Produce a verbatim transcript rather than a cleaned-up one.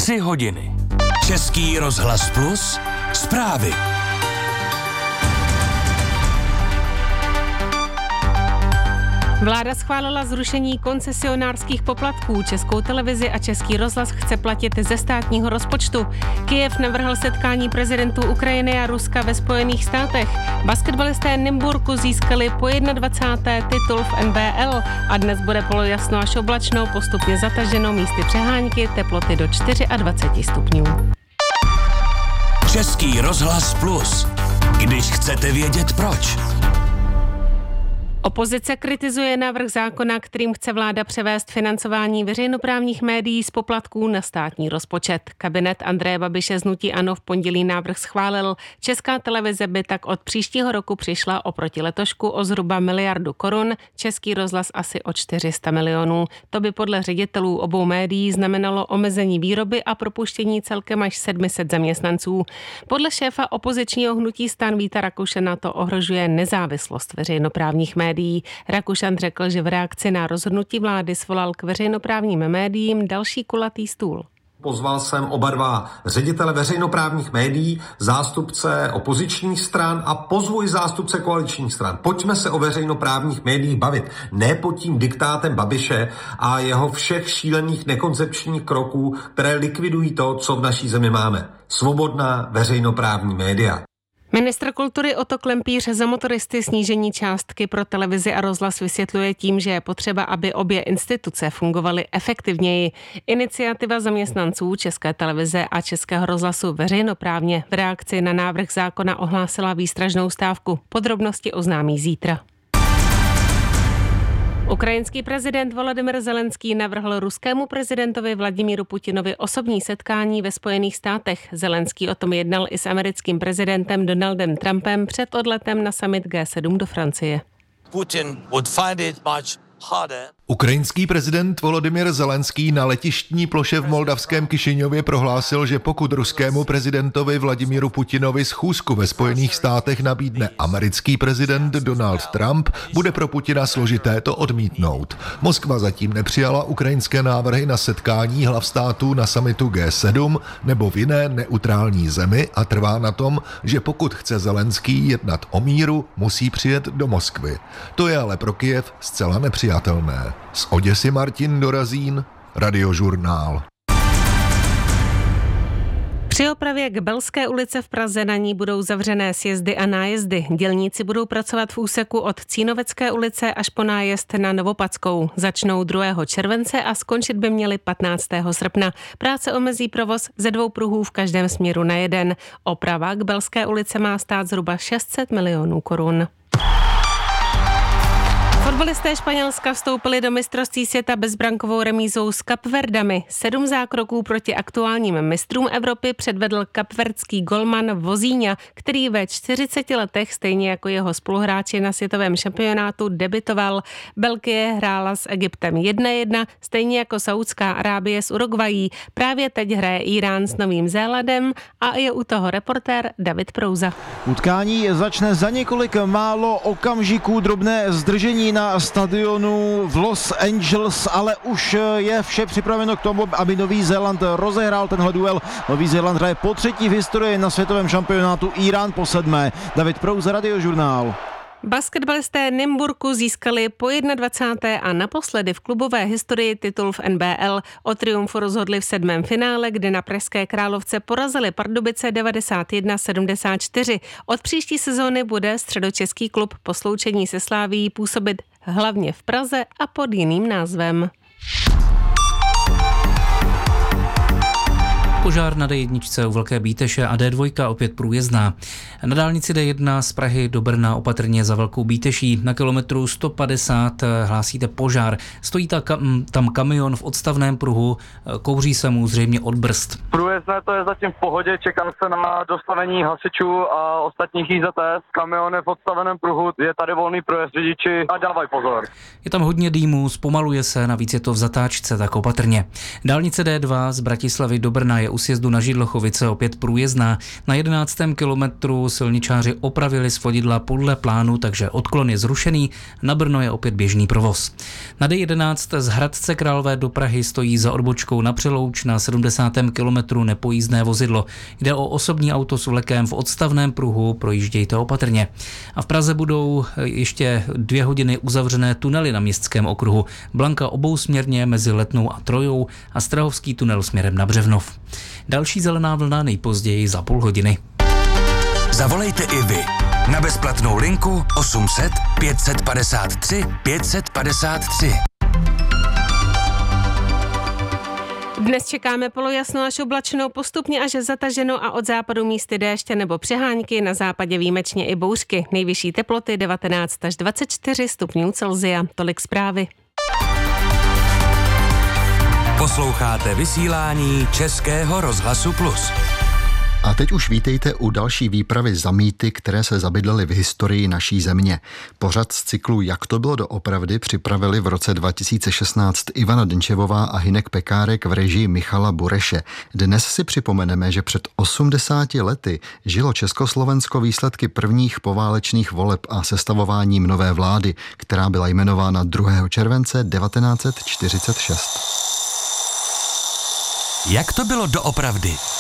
Tři hodiny. Český rozhlas Plus, zprávy. Vláda schválila zrušení koncesionářských poplatků. Českou televizi a Český rozhlas chce platit ze státního rozpočtu. Kyjev navrhl setkání prezidentů Ukrajiny a Ruska ve Spojených státech. Basketbalisté Nymburku získali po dvacáté titul v N B L a dnes bude polojasno až oblačno, postupně zataženo, místy přehánky, teploty do dvacet čtyři stupňů. Český rozhlas Plus. Když chcete vědět proč. Opozice kritizuje návrh zákona, kterým chce vláda převést financování veřejnoprávních médií z poplatků na státní rozpočet. Kabinet Andreje Babiše z hnutí ANO v pondělí návrh schválil. Česká televize by tak od příštího roku přišla oproti letošku o zhruba miliardu korun, Český rozhlas asi o čtyři sta milionů. To by podle ředitelů obou médií znamenalo omezení výroby a propuštění celkem až sedm set zaměstnanců. Podle šéfa opozičního hnutí STAN Víta Rakušana to ohrožuje nezávislost veřejnoprávních médií. Rakušan řekl, že v reakci na rozhodnutí vlády svolal k veřejnoprávním médiím další kulatý stůl. Pozval jsem oba dva ředitele veřejnoprávních médií, zástupce opozičních stran a pozvu i zástupce koaličních stran. Pojďme se o veřejnoprávních médiích bavit. Ne pod tím diktátem Babiše a jeho všech šílených nekoncepčních kroků, které likvidují to, co v naší zemi máme. Svobodná veřejnoprávní média. Ministr kultury Oto Klempíř za motoristy snížení částky pro televizi a rozhlas vysvětluje tím, že je potřeba, aby obě instituce fungovaly efektivněji. Iniciativa zaměstnanců České televize a Českého rozhlasu veřejnoprávně v reakci na návrh zákona ohlásila výstražnou stávku. Podrobnosti oznámí zítra. Ukrajinský prezident Volodymyr Zelenský navrhl ruskému prezidentovi Vladimíru Putinovi osobní setkání ve Spojených státech. Zelenský o tom jednal i s americkým prezidentem Donaldem Trumpem před odletem na summit G sedm do Francie. Putin would find it much harder. Ukrajinský prezident Volodymyr Zelenský na letištní ploše v moldavském Kišiňově prohlásil, že pokud ruskému prezidentovi Vladimíru Putinovi schůzku ve Spojených státech nabídne americký prezident Donald Trump, bude pro Putina složité to odmítnout. Moskva zatím nepřijala ukrajinské návrhy na setkání hlav států na summitu G sedm nebo v jiné neutrální zemi a trvá na tom, že pokud chce Zelenský jednat o míru, musí přijet do Moskvy. To je ale pro Kyjev zcela nepřijatelné. Z Oděsy Martin Dorazín, Radiožurnál. Při opravě k Belské ulice v Praze na ní budou zavřené sjezdy a nájezdy. Dělníci budou pracovat v úseku od Cínovecké ulice až po nájezd na Novopadskou. Začnou druhého července a skončit by měli patnáctého srpna. Práce omezí provoz ze dvou pruhů v každém směru na jeden. Oprava k Belské ulice má stát zhruba šest set milionů korun. Fotbalisté Španělska vstoupili do mistrovství světa bezbrankovou remízou s Kapverdami. Sedm zákroků proti aktuálním mistrům Evropy předvedl kapverdský golman Vozíňa, který ve čtyřiceti letech, stejně jako jeho spoluhráči na světovém šampionátu, debitoval. Belgie hrála s Egyptem jedna jedna, stejně jako Saudská Arábie s Uruguayí. Právě teď hraje Irán s Novým Zélandem a je u toho reportér David Prouza. Utkání začne za několik málo okamžiků, drobné zdržení na stadionu v Los Angeles, ale už je vše připraveno k tomu, aby Nový Zéland rozehrál tenhle duel. Nový Zéland hraje po třetí v historii na světovém šampionátu, Irán po sedmé. David Prouza, Radiožurnál. Basketbalisté Nymburku získali po dvacáté a naposledy v klubové historii titul v N B L. O triumfu rozhodli v sedmém finále, kde na Pražské Královce porazili Pardubice devadesát jedna sedmdesát čtyři. Od příští sezóny bude středočeský klub po sloučení se Slavií působit hlavně v Praze a pod jiným názvem. Požár na D jedna u Velké Bíteše a D dva opět průjezdná. Na dálnici D jedna z Prahy do Brna opatrně za Velkou Bíteší. Na kilometru sto padesát hlásíte požár. Stojí ta kam, tam kamion v odstavném pruhu, kouří se mu zřejmě od brzd. Průjezdné to je zatím v pohodě, čekám se na dostavení hasičů a ostatních I Z S. Kamion je v odstaveném pruhu, je tady volný průjezd, řidiči a dávaj pozor. Je tam hodně dýmu, zpomaluje se, navíc je to v zatáčce, tak opatrně. Dálnice D dva z Bratislavy do Brna je u sjezdu na Židlochovice opět průjezdná. Na jedenáctém kilometru silničáři opravili svodidla podle plánu, takže odklon je zrušený, na Brno je opět běžný provoz. Na D jedenáct z Hradce Králové do Prahy stojí za odbočkou na Přelouč na sedmdesátém kilometru nepojízdné vozidlo. Jde o osobní auto s vlekem v odstavném pruhu, projíždějte opatrně. A v Praze budou ještě dvě hodiny uzavřené tunely na Městském okruhu. Blanka obousměrně mezi Letnou a Trojou a Strahovský tunel směrem na Břevnov. Další zelená vlna nejpozději za půl hodiny. Zavolejte i vy na bezplatnou linku osm set pět padesát tři pět padesát tři. Dnes čekáme polojasno až oblačno, postupně až zataženo a od západu místy déště nebo přehánky, na západě výjimečně i bouřky. Nejvyšší teploty devatenáct až dvacet čtyři stupňů Celsia. Tolik zprávy. Posloucháte vysílání Českého rozhlasu Plus. A teď už vítejte u další výpravy za mýty, které se zabydlely v historii naší země. Pořad z cyklu Jak to bylo doopravdy připravili v roce dva tisíce šestnáct Ivana Denčevová a Hynek Pekárek v režii Michala Bureše. Dnes si připomeneme, že před osmdesáti lety žilo Československo výsledky prvních poválečných voleb a sestavováním nové vlády, která byla jmenována druhého července devatenáct set čtyřicet šest. Jak to bylo doopravdy?